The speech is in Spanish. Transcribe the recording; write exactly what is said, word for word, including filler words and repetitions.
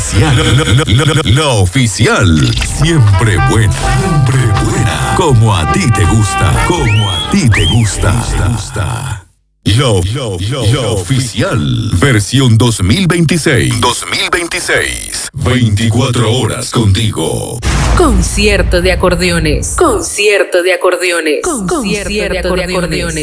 oficial. La, la- la- la- la oficial. Siempre buena. Siempre buena. Como a ti te gusta. Como a ti te gusta. Lo, lo, lo, lo oficial. Versión dos mil veintiséis. dos mil veintiséis. veinticuatro horas contigo. Concierto de acordeones. Concierto de acordeones. Concierto de acordeones.